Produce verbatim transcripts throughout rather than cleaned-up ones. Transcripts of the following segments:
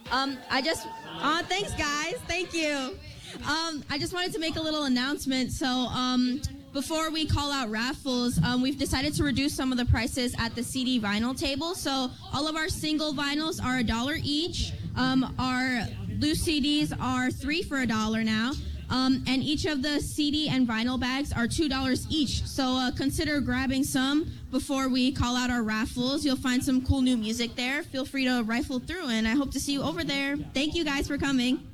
Um, I just, uh, thanks guys, thank you. Um, I just wanted to make a little announcement. So um, before we call out raffles, um, we've decided to reduce some of the prices at the C D vinyl table. So all of our single vinyls are a dollar each. Um, our loose C Ds are three for a dollar now. Um, and each of the C D and vinyl bags are two dollars each. So uh, consider grabbing some before we call out our raffles. You'll find some cool new music there. Feel free to rifle through, and I hope to see you over there. Thank you guys for coming.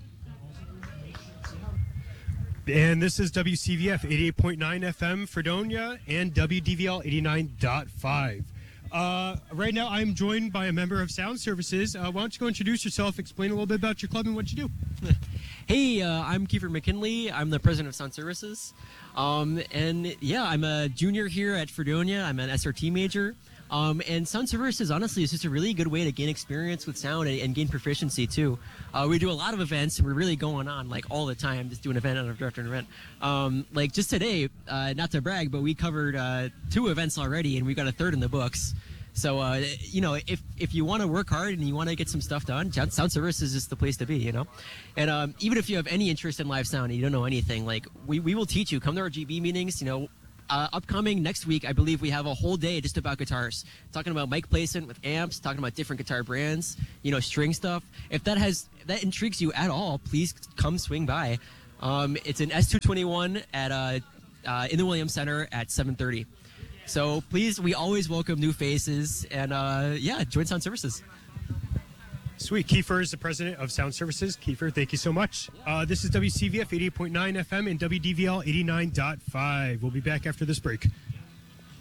And this is W C V F eighty-eight point nine F M Fredonia and W D V L eighty-nine point five. Uh, right now, I'm joined by a member of Sound Services. Uh, why don't you go introduce yourself, explain a little bit about your club and what you do. Hey, uh, I'm Kiefer McKinley. I'm the president of Sound Services. Um, and yeah, I'm a junior here at Fredonia. I'm an S R T major. Um, and Sound Services, honestly, is just a really good way to gain experience with sound and, and gain proficiency, too. Uh, we do a lot of events, and we're really going on, like, all the time, just doing event after an event. Um, like, just today, uh, not to brag, but we covered uh, two events already, and we got a third in the books. So, uh, you know, if if you want to work hard and you want to get some stuff done, Sound Services is the place to be, you know? And um, even if you have any interest in live sound and you don't know anything, like, we, we will teach you. Come to our G B meetings, you know. Uh, upcoming next week, I believe we have a whole day just about guitars, talking about mic placement with amps, talking about different guitar brands, you know, string stuff. If that has if that intrigues you at all, please come swing by. Um, it's in S two twenty-one at uh, uh, in the Williams Center at seven thirty. So please, we always welcome new faces, and uh, yeah, join Sound Services. Sweet. Kiefer is the president of Sound Services. Kiefer, thank you so much. Uh, this is W C V F eighty-eight point nine F M and W D V L eighty-nine point five. We'll be back after this break.